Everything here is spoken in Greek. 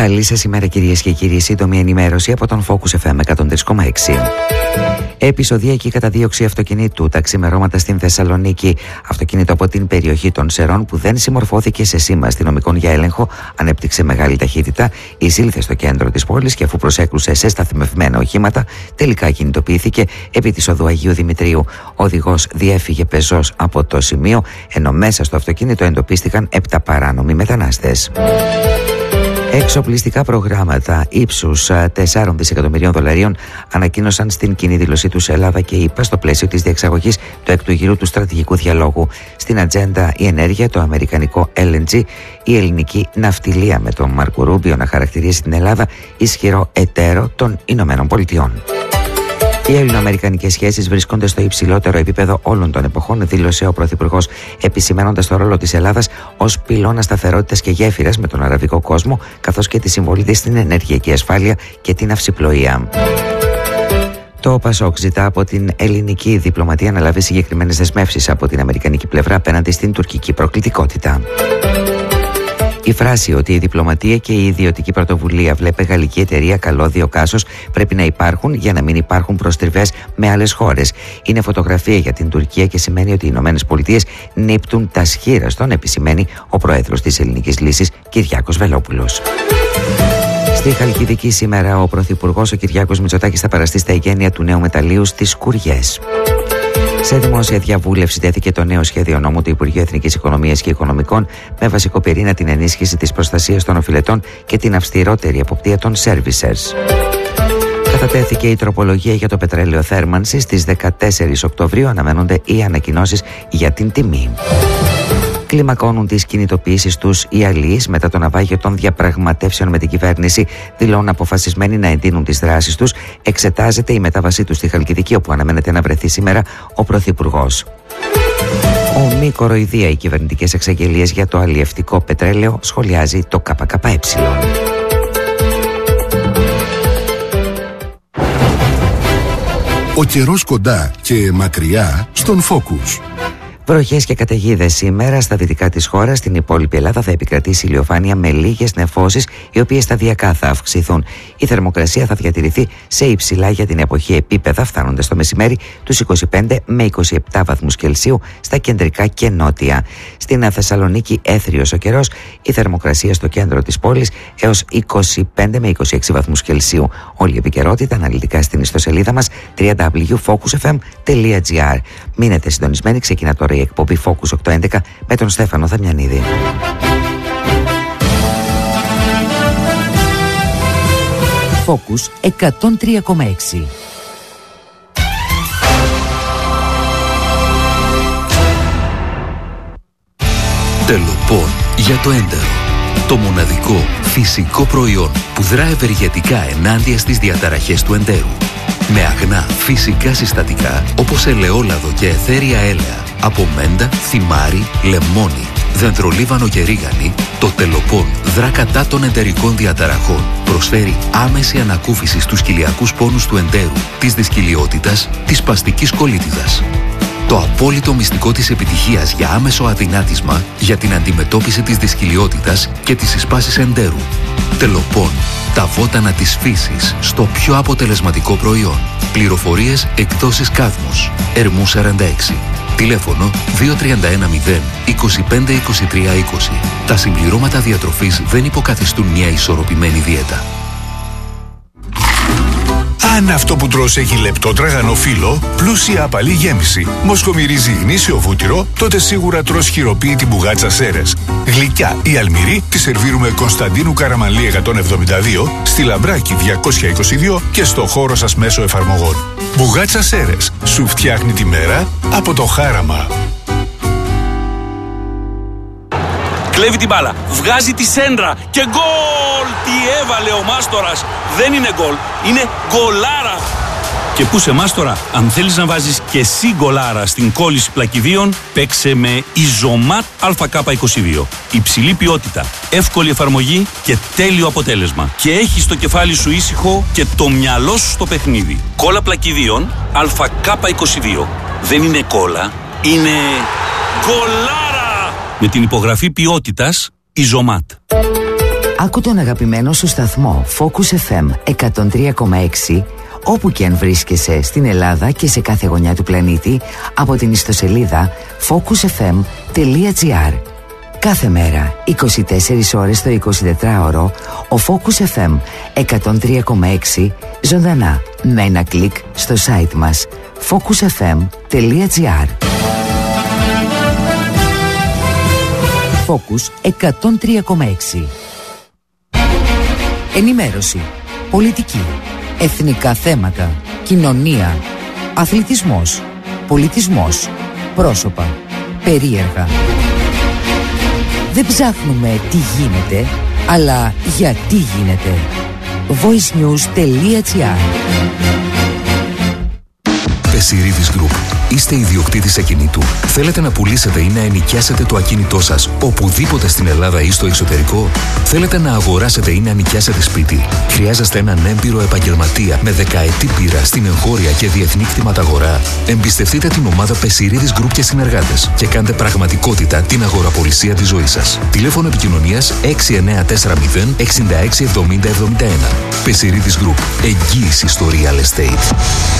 Καλή σας ημέρα κυρίες και κύριοι, σύντομη ενημέρωση από τον Focus FM 103,6. Επεισοδιακή καταδίωξη αυτοκινήτου τα ξημερώματα στην Θεσσαλονίκη. Αυτοκίνητο από την περιοχή των Σερών που δεν συμμορφώθηκε σε σήμα αστυνομικών για έλεγχο, ανέπτυξε μεγάλη ταχύτητα, εισήλθε στο κέντρο της πόλης και αφού προσέκρουσε σε σταθμευμένα οχήματα, τελικά κινητοποιήθηκε επί της οδού Αγίου Δημητρίου. Ο οδηγός διέφυγε πεζός από το σημείο, ενώ μέσα στο αυτοκίνητο εντοπίστηκαν 7 παράνομοι μετανάστες. Εξοπλιστικά προγράμματα ύψους 4 δισεκατομμυρίων δολαρίων ανακοίνωσαν στην κοινή δήλωσή τους Ελλάδα και ΗΠΑ στο πλαίσιο της διεξαγωγής του έκτου γύρου του στρατηγικού διαλόγου. Στην ατζέντα η ενέργεια, το αμερικανικό LNG, η ελληνική ναυτιλία, με τον Μάρκο Ρούμπιο να χαρακτηρίζει την Ελλάδα ισχυρό εταίρο των Ηνωμένων Πολιτειών. Οι ελληνοαμερικανικές σχέσεις βρίσκονται στο υψηλότερο επίπεδο όλων των εποχών, δήλωσε ο Πρωθυπουργός, επισημαίνοντας το ρόλο της Ελλάδας ως πυλώνα σταθερότητας και γέφυρας με τον αραβικό κόσμο, καθώς και τη συμβολή της στην ενεργειακή ασφάλεια και την αυσιπλοεία. Το ΠΑΣΟΚ ζητά από την ελληνική διπλωματία να λάβει συγκεκριμένες δεσμεύσεις από την αμερικανική πλευρά απέναντι στην τουρκική προκλητικότητα. Η φράση ότι η διπλωματία και η ιδιωτική πρωτοβουλία βλέπε γαλλική εταιρεία καλώδιο Κάσος πρέπει να υπάρχουν για να μην υπάρχουν προστριβές με άλλες χώρες είναι φωτογραφία για την Τουρκία και σημαίνει ότι οι Ηνωμένες Πολιτείες νύπτουν τα σχήραστον, επισημαίνει ο πρόεδρος της Ελληνικής Λύσης Κυριάκος Βελόπουλος. Στη Χαλκιδική σήμερα ο Πρωθυπουργός ο Κυριάκος Μητσοτάκης θα παραστεί στα εγγένεια του νέου μεταλλείου στις Σκουριές. Σε δημόσια διαβούλευση τέθηκε το νέο σχέδιο νόμου του Υπουργείου Εθνικής Οικονομίας και Οικονομικών με βασικό πυρήνα την ενίσχυση της προστασίας των οφειλετών και την αυστηρότερη εποπτεία των servicers. Κατατέθηκε η τροπολογία για το πετρέλαιο θέρμανσης. Στις 14 Οκτωβρίου αναμένονται οι ανακοινώσεις για την τιμή. Κλιμακώνουν τις κινητοποιήσεις τους οι αλλοίς μετά το ναυάγιο των διαπραγματεύσεων με την κυβέρνηση. Δηλώνουν αποφασισμένοι να εντείνουν τις δράσεις τους. Εξετάζεται η μετάβασή τους στη Χαλκιδική, όπου αναμένεται να βρεθεί σήμερα ο Πρωθυπουργός. Μη κοροϊδία, οι κυβερνητικές εξαγγελίες για το αλλιευτικό πετρέλαιο, σχολιάζει το ΚΚΕ. Ο καιρός κοντά και μακριά στον Focus. Βροχές και καταιγίδες σήμερα στα δυτικά της χώρας. Στην υπόλοιπη Ελλάδα θα επικρατήσει ηλιοφάνεια με λίγες νεφώσεις, οι οποίες σταδιακά θα αυξηθούν. Η θερμοκρασία θα διατηρηθεί σε υψηλά για την εποχή επίπεδα, φτάνοντας το μεσημέρι τους 25 με 27 βαθμούς Κελσίου στα κεντρικά και νότια. Στην Θεσσαλονίκη έθριος ο καιρός, η θερμοκρασία στο κέντρο της πόλης έως 25 με 26 βαθμούς Κελσίου. Όλη η επικαιρότητα αναλυτικά στην ιστοσελίδα μας www.focusfm.gr. Μείνετε συντονισμένοι, ξεκινά τώρα η εκπομπή Focus 811 με τον Στέφανο Δαμιανίδη. Focus 103,6. Τελοπών για το έντερο. Το μοναδικό φυσικό προϊόν που δρά ευεργετικά ενάντια στις διαταραχές του εντέρου. Με αγνά φυσικά συστατικά όπως ελαιόλαδο και αιθέρια έλαια, από μέντα, θυμάρι, λεμόνι, δεντρολίβανο και ρίγανη, το Τελοπών δρά κατά των εντερικών διαταραχών. Προσφέρει άμεση ανακούφιση στους κοιλιακούς πόνους του εντέρου, της δυσκυλιότητας, της σπαστικής κολίτιδας. Το απόλυτο μυστικό της επιτυχίας για άμεσο αδυνάτισμα για την αντιμετώπιση της δυσκυλιότητας και της συσπάσης εντέρου. Τελοπών. Τα βότανα της φύσης στο πιο αποτελεσματικό προϊόν. Πληροφορίες εκδόσεις Κάδμος. Ερμού 46. Τηλέφωνο 2310 25 23 20. Τα συμπληρώματα διατροφής δεν υποκαθιστούν μια ισορροπημένη δίαιτα. Αν αυτό που τρως έχει λεπτό τραγανό φύλλο, πλούσια απαλή γέμιση, μοσχομυρίζει γνήσιο βούτυρο, τότε σίγουρα τρως χειροποίητη μπουγάτσα Σέρες. Γλυκιά ή αλμυρή τη σερβίρουμε Κωνσταντίνου Καραμανλή 172, στη Λαμπράκη 222 και στο χώρο σας μέσω εφαρμογών. Μπουγάτσα Σέρες. Σου φτιάχνει τη μέρα από το χάραμα. Κλέβει την μπάλα, βγάζει τη σέντρα και γκολ! Τι έβαλε ο Μάστορας! Δεν είναι γκολ, είναι γκολάρα! Και πού σε Μάστορα, αν θέλεις να βάζεις και εσύ γκολάρα στην κόλληση πλακιδίων, παίξε με Ιζωμάτ ΑΚ22. Υψηλή ποιότητα, εύκολη εφαρμογή και τέλειο αποτέλεσμα. Και έχεις το κεφάλι σου ήσυχο και το μυαλό σου στο παιχνίδι. Κόλλα πλακιδίων ΑΚ22. Δεν είναι κόλλα, είναι γκολάρα! Με την υπογραφή ποιότητας Ιζωμάτ. Άκου τον αγαπημένο σου σταθμό Focus FM 103,6 όπου και αν βρίσκεσαι στην Ελλάδα και σε κάθε γωνιά του πλανήτη από την ιστοσελίδα focusfm.gr. Κάθε μέρα, 24 ώρες το 24ωρο, ο Focus FM 103,6 ζωντανά με ένα κλικ στο site μας focusfm.gr. Focus 103,6. Ενημέρωση, πολιτική, εθνικά θέματα, κοινωνία, αθλητισμός, πολιτισμός, πρόσωπα, περίεργα. Δεν ψάχνουμε τι γίνεται, αλλά γιατί γίνεται. voicenews.gr. Πεσιρίδης Group. Είστε ιδιοκτήτης ακινήτου. Θέλετε να πουλήσετε ή να ενοικιάσετε το ακίνητό σας οπουδήποτε στην Ελλάδα ή στο εξωτερικό. Θέλετε να αγοράσετε ή να νοικιάσετε σπίτι. Χρειάζεστε έναν έμπειρο επαγγελματία με δεκαετή πείρα στην εγχώρια και διεθνή κτηματαγορά. Εμπιστευτείτε την ομάδα Πεσιρίδης Group και συνεργάτες και κάντε πραγματικότητα την αγοραπολισία της ζωής σας. Τηλέφωνο επικοινωνίας 6940 66 70 71. Πεσιρίδης Group. Εγγύηση στο real estate.